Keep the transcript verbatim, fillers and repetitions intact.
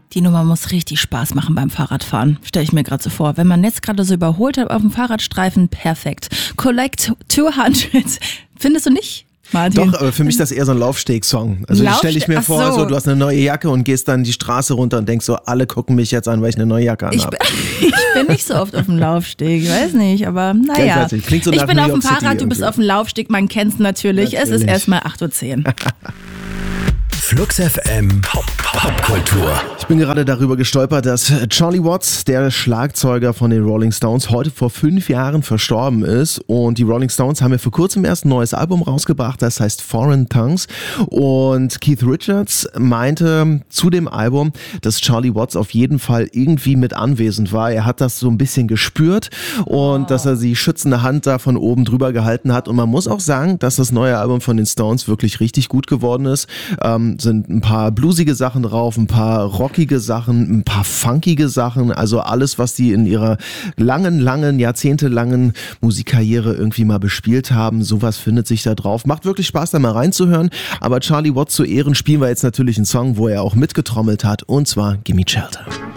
Die Nummer muss richtig Spaß machen beim Fahrradfahren, stelle ich mir gerade so vor. Wenn man jetzt gerade so überholt hat auf dem Fahrradstreifen, perfekt. Collect zweihundert, findest du nicht? Martin. Doch, aber für mich ist das eher so ein Laufsteg-Song. Also Laufste- stelle ich mir Ach vor, so. so, du hast eine neue Jacke und gehst dann die Straße runter und denkst so, alle gucken mich jetzt an, weil ich eine neue Jacke Ich anhabe. bin, ich bin nicht so oft auf dem Laufsteg, weiß nicht, aber Ja, ich naja. weiß nicht. Klingt so Ich nach bin New auf dem York City Fahrrad, du bist irgendwie. auf dem Laufsteg, man kennt's natürlich. Es ist Natürlich. erstmal acht Uhr zehn. Flux F M Pop Popkultur. Ich bin gerade darüber gestolpert, dass Charlie Watts, der Schlagzeuger von den Rolling Stones, heute vor fünf Jahren verstorben ist. Und die Rolling Stones haben ja vor kurzem erst ein neues Album rausgebracht, das heißt Foreign Tongues. Und Keith Richards meinte zu dem Album, dass Charlie Watts auf jeden Fall irgendwie mit anwesend war. Er hat das so ein bisschen gespürt und oh. dass er die schützende Hand da von oben drüber gehalten hat. Und man muss auch sagen, dass das neue Album von den Stones wirklich richtig gut geworden ist. Ähm, sind ein paar bluesige Sachen drauf, ein paar rockige Sachen, ein paar funkige Sachen, also alles, was die in ihrer langen, langen, jahrzehntelangen Musikkarriere irgendwie mal bespielt haben, sowas findet sich da drauf. Macht wirklich Spaß, da mal reinzuhören, aber Charlie Watts zu Ehren spielen wir jetzt natürlich einen Song, wo er auch mitgetrommelt hat, und zwar Gimme Shelter.